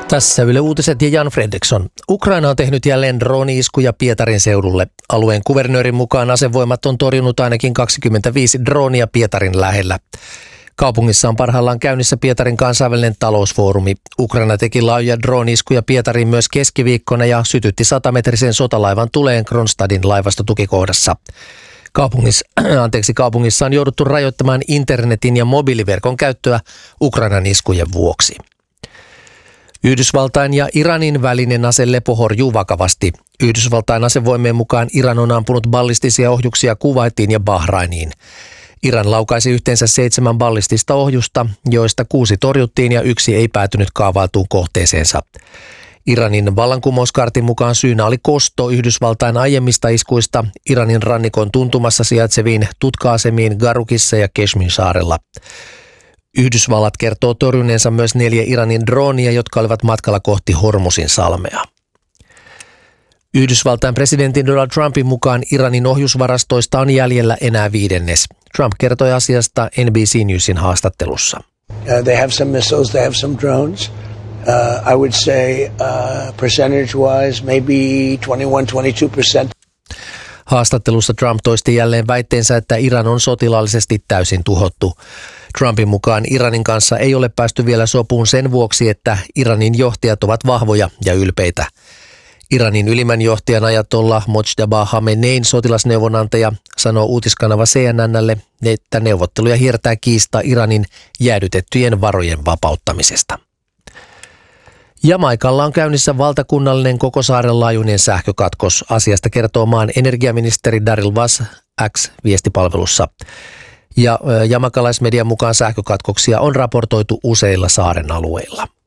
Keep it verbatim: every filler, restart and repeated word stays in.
Tässä Yle Uutiset ja Jan Fredriksson. Ukraina on tehnyt jälleen droni-iskuja Pietarin seudulle. Alueen kuvernöörin mukaan asevoimat on torjunut ainakin kaksikymmentäviisi droonia Pietarin lähellä. Kaupungissa on parhaillaan käynnissä Pietarin kansainvälinen talousfoorumi. Ukraina teki laajoja drone-iskuja Pietariin myös keskiviikkona ja sytytti satametrisen sotalaivan tuleen Kronstadin laivastotukikohdassa. Kaupungissa, anteeksi, kaupungissa on jouduttu rajoittamaan internetin ja mobiiliverkon käyttöä Ukrainan iskujen vuoksi. Yhdysvaltain ja Iranin välinen aselepo horjuu vakavasti. Yhdysvaltain asevoimien mukaan Iran on ampunut ballistisia ohjuksia Kuwaitiin ja Bahrainiin. Iran laukaisi yhteensä seitsemän ballistista ohjusta, joista kuusi torjuttiin ja yksi ei päätynyt kaavailtuun kohteeseensa. Iranin vallankumouskartin mukaan syynä oli kosto Yhdysvaltain aiemmista iskuista Iranin rannikon tuntumassa sijaitseviin tutka-asemiin Garukissa ja Keshmin saarella. Yhdysvallat kertoo torjuneensa myös neljä Iranin droonia, jotka olivat matkalla kohti Hormusin salmea. Yhdysvaltain presidentin Donald Trumpin mukaan Iranin ohjusvarastoista on jäljellä enää viidennes. Trump kertoi asiasta N B C Newsin haastattelussa. Uh, they have some missiles, they have some drones. Uh, I would say uh, percentage-wise maybe twenty-one to twenty-two percent. Haastattelussa Trump toisti jälleen väitteensä, että Iran on sotilaallisesti täysin tuhottu. Trumpin mukaan Iranin kanssa ei ole päästy vielä sopuun sen vuoksi, että Iranin johtajat ovat vahvoja ja ylpeitä. Iranin ylimmän johtajan ajatollah Mojtaba Khamenein sotilasneuvonantaja sanoo uutiskanava C N N:lle, että neuvotteluja hiertää kiista Iranin jäädytettyjen varojen vapauttamisesta. Jamaikalla on käynnissä valtakunnallinen koko saaren laajuinen sähkökatkos. Asiasta kertoo maan energiaministeri Daryl Vass X-viestipalvelussa. Ja jamaikalaismedian mukaan sähkökatkoksia on raportoitu useilla saaren alueilla.